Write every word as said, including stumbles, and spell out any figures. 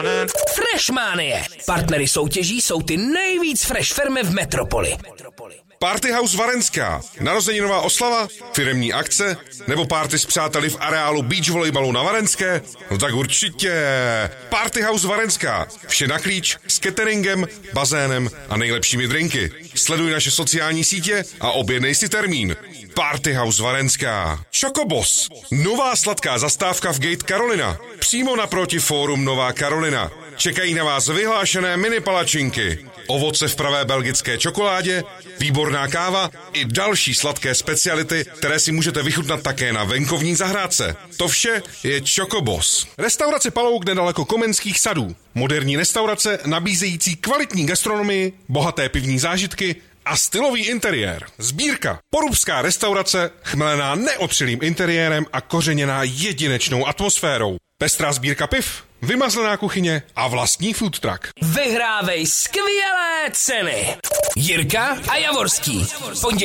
Freshmanie. Partnery soutěží jsou ty nejvíc fresh firmy v metropoli. Party House Varenská. Narozeninová oslava, firemní akce nebo party s přáteli v areálu beach volejbalu na Varenské? No tak určitě. Party House Varenská. Vše na klíč s cateringem, bazénem a nejlepšími drinky. Sleduj naše sociální sítě a objednej si termín. Party House Varenská. Chocobos. Nová sladká zastávka v Gate Carolina. Přímo naproti fórum Nová Karolina. Čekají na vás vyhlášené mini palačinky, ovoce v pravé belgické čokoládě, výborná káva i další sladké speciality, které si můžete vychutnat také na venkovní zahrádce. To vše je Chocobos. Restaurace Palouk nedaleko Komenských sadů. Moderní restaurace nabízející kvalitní gastronomii, bohaté pivní zážitky a stylový interiér. Sbírka. Porubská restaurace, chmelená neotřelým interiérem a kořeněná jedinečnou atmosférou. Pestrá sbírka piv, vymazlená kuchyně a vlastní food truck. Vyhrávej skvělé ceny. Jirka a Javorský.